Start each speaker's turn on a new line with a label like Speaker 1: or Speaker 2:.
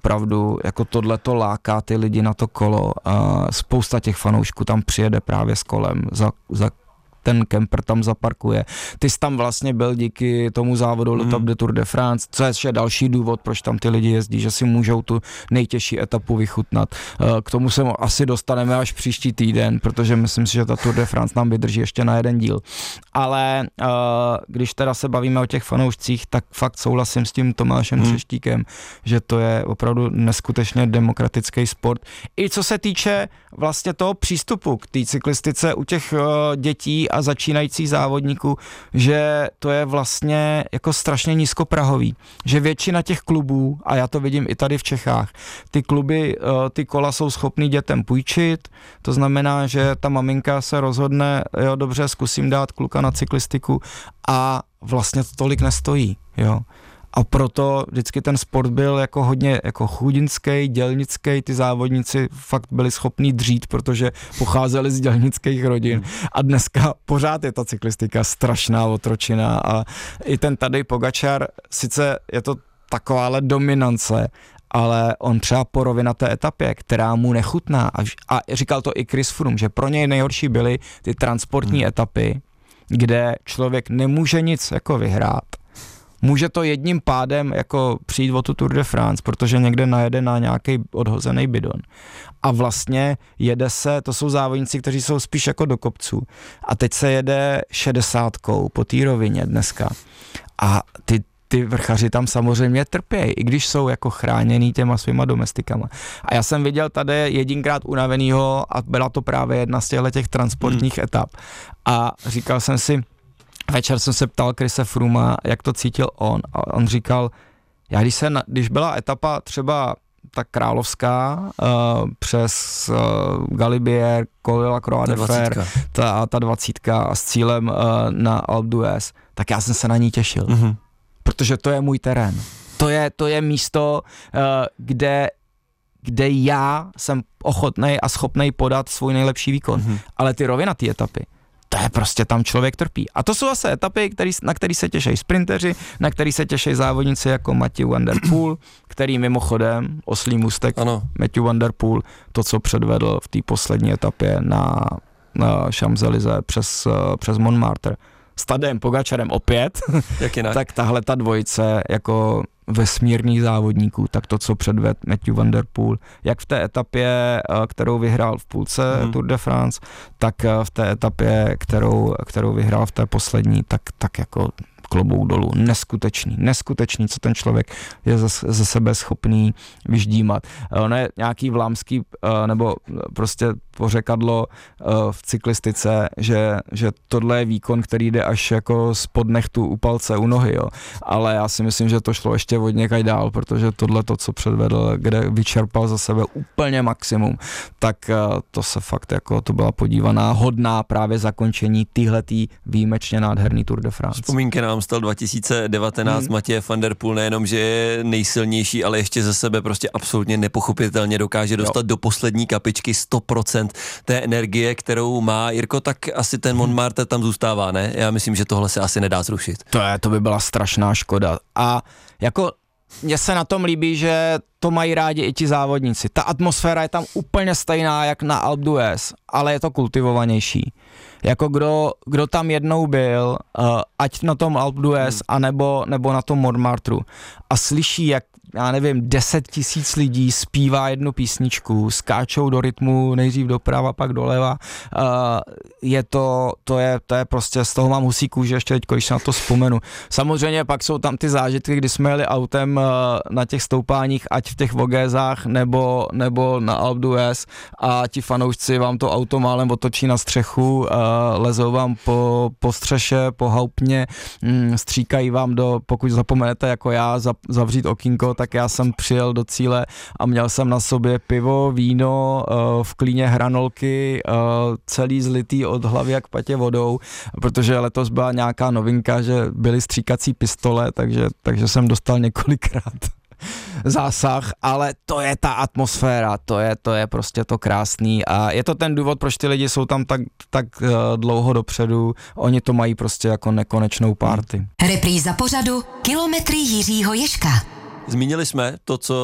Speaker 1: opravdu jako tohleto láká ty lidi na to kolo a spousta těch fanoušků tam přijede právě s kolem za ten kemper tam zaparkuje. Ty jsi tam vlastně byl díky tomu závodu Le Top de Tour de France, co je ještě další důvod, proč tam ty lidi jezdí, že si můžou tu nejtěžší etapu vychutnat. K tomu se asi dostaneme až příští týden, protože myslím si, že ta Tour de France nám vydrží ještě na jeden díl. Ale když teda se bavíme o těch fanoušcích, tak fakt souhlasím s tím Tomášem Třeštíkem, že to je opravdu neskutečně demokratický sport. I co se týče vlastně toho přístupu k té cyklistice u těch dětí a začínajících závodníků, že to je vlastně jako strašně nízkoprahový, že většina těch klubů, a já to vidím i tady v Čechách, ty kluby, ty kola jsou schopný dětem půjčit, to znamená, že ta maminka se rozhodne, jo dobře, zkusím dát kluka na cyklistiku a vlastně to tolik nestojí, jo. A proto vždycky ten sport byl jako hodně jako chudinský, dělnický, ty závodníci fakt byli schopní dřít, protože pocházeli z dělnických rodin. A dneska pořád je ta cyklistika strašná otročina a i ten Tadej Pogačar, sice je to takováhle dominance, ale on třeba po rovinaté etapě, která mu nechutná, a říkal to i Chris Froome, že pro něj nejhorší byly ty transportní etapy, kde člověk nemůže nic jako vyhrát. Může to jedním pádem jako přijít o tu Tour de France, protože někde najede na nějaký odhozený bidon. A vlastně jede se, to jsou závodníci, kteří jsou spíš jako do kopců. A teď se jede 60 po té rovině dneska. A ty vrchaři tam samozřejmě trpějí, i když jsou jako chráněný těma svýma domestikama. A já jsem viděl tady jedinkrát unavenýho a byla to právě jedna z těch transportních etap. A říkal jsem si, večer jsem se ptal Chrise Frooma, jak to cítil on. A on říkal, když byla etapa třeba ta královská přes Galibier, Col de la Croix de Fer, ta 20 a s cílem na Alpe d'Huez, tak já jsem se na ní těšil. Protože to je můj terén. To je místo, kde já jsem ochotnej a schopnej podat svůj nejlepší výkon. Ale ty rovinatý etapy, to je prostě tam člověk trpí. A to jsou zase etapy, na který se těší sprinteři, na který se těší závodníci jako Mathieu van der Poel, který mimochodem, oslý můstek, Mathieu van der Poel, to, co předvedl v té poslední etapě na Champs-Élysées přes Montmartre, s Tadejem Pogačarem opět, tak tahle ta dvojice jako vesmírných závodníků, tak to, co předvedl Mathieu van der Poel, jak v té etapě, kterou vyhrál v půlce Tour de France, tak v té etapě, kterou vyhrál v té poslední, tak jako klobouk dolů. Neskutečný, co ten člověk je ze sebe schopný vyždímat. Ono je nějaký vlámský, nebo prostě pořekadlo v cyklistice, že tohle je výkon, který jde až jako spod nechtu u palce, u nohy, jo. Ale já si myslím, že to šlo ještě od někaj dál, protože tohle to, co předvedl, kde vyčerpal za sebe úplně maximum, tak to se fakt jako, to byla podívaná hodná právě zakončení téhletý výjimečně nádherný Tour de France.
Speaker 2: Vzpomínky na Amstel 2019, Mathieu van der Poel nejenom, že je nejsilnější, ale ještě ze sebe prostě absolutně nepochopitelně dokáže dostat do poslední kapičky 100% té energie, kterou má. Jirko, tak asi ten Montmartre tam zůstává, ne? Já myslím, že tohle se asi nedá zrušit.
Speaker 1: To by byla strašná škoda. A jako mně se na tom líbí, že to mají rádi i ti závodníci. Ta atmosféra je tam úplně stejná jak na Alpe d'Huez, ale je to kultivovanější. Jako kdo tam jednou byl, ať na tom Alpe d'Huez, nebo na tom Montmartru a slyší, jak, já nevím, 10 000 lidí zpívá jednu písničku, skáčou do rytmu, nejdřív doprava, pak doleva. To je prostě, z toho mám husí kůži ještě teď, když se na to vzpomenu. Samozřejmě pak jsou tam ty zážitky, kdy jsme jeli autem na těch stoupáních, ať v těch Vogézách, nebo na Alpe d'Huez a ti fanoušci vám to auto málem otočí na střechu, lezou vám po střeše, po hauptně, stříkají vám pokud zapomenete jako já zavřít okýnko, tak já jsem přijel do cíle a měl jsem na sobě pivo, víno, v klíně hranolky, celý zlitý od hlavy jak patě vodou, protože letos byla nějaká novinka, že byly stříkací pistole, takže jsem dostal několikrát zásah, ale to je ta atmosféra, to je prostě to krásný a je to ten důvod, proč ty lidi jsou tam tak dlouho dopředu, oni to mají prostě jako nekonečnou party.
Speaker 3: Repríza pořadu Kilometry Jiřího Ježka.
Speaker 2: Zmínili jsme to, co